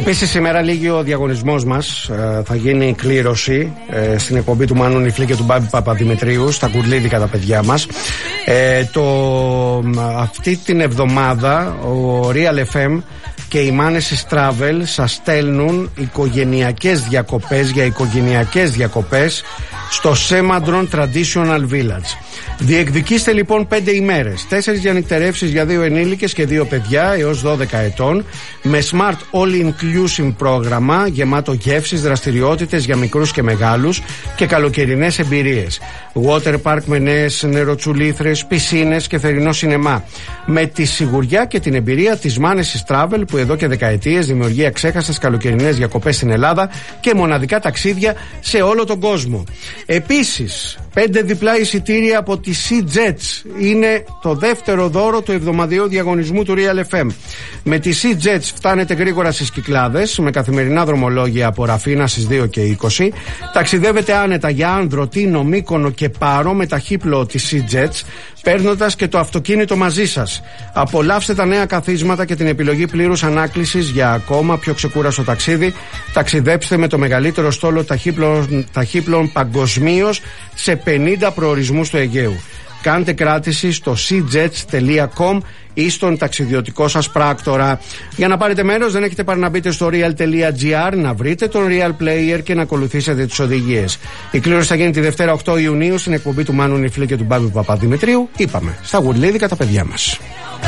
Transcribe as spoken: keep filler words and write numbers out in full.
Επίσης σήμερα λήγει ο διαγωνισμός μας. ε, Θα γίνει κλήρωση ε, στην εκπομπή του Μάνου Νιφλή και του Μπάμπη Παπαδημητρίου στα κουρλίδικα τα παιδιά μας. ε, το, Αυτή την εβδομάδα ο Real εφ εμ και οι Μάνεσης Travel σας στέλνουν οικογενειακές διακοπές για οικογενειακές διακοπές στο Σέμαντρον Traditional Village. Διεκδικήστε λοιπόν πέντε ημέρες, τέσσερις διανυκτερεύσεις για δύο ενήλικες και δύο παιδιά έως δώδεκα ετών, με smart all-inclusive πρόγραμμα γεμάτο γεύσεις, δραστηριότητες για μικρούς και μεγάλους και καλοκαιρινές εμπειρίες. Water park με νέες νεροτσουλήθρες, πισίνες και θερινό σινεμά. Με τη σιγουριά και την εμπειρία της Μάνεσης Travel, που εδώ και δεκαετίες δημιουργεί αξέχαστες καλοκαιρινές διακοπές στην Ελλάδα και μοναδικά ταξίδια σε όλο τον κόσμο. Επίσης, πέντε διπλά εισιτήρια από τη SeaJets είναι το δεύτερο δώρο του εβδομαδιαίου διαγωνισμού του Real εφ εμ. Με τη SeaJets φτάνετε γρήγορα στις Κυκλάδες με καθημερινά δρομολόγια από Ραφίνα στις δύο και είκοσι. Ταξιδεύετε άνετα για Άνδρο, Τίνο, Μύκονο και Πάρο με ταχύπλοο της SeaJets, παίρνοντας και το αυτοκίνητο μαζί σας. Απολαύστε τα νέα καθίσματα και την επιλογή πλήρους ανάκλησης για ακόμα πιο ξεκούραστο ταξίδι. Ταξιδέψτε με το μεγαλύτερο στόλο ταχύπλων, ταχύπλων παγκοσμίως σε πενήντα προορισμούς του Αιγαίου. Κάντε κράτηση στο seajets τελεία com ή στον ταξιδιωτικό σας πράκτορα. Για να πάρετε μέρος δεν έχετε παρά να μπείτε στο real τελεία gr, να βρείτε τον Real Player και να ακολουθήσετε τις οδηγίες. Η κλήρωση θα γίνει τη Δευτέρα οκτώ Ιουνίου στην εκπομπή του Μάνου Νιφλή και του Μπάμπη Παπαδημητρίου. Είπαμε, στα γουρλίδικα τα παιδιά μας.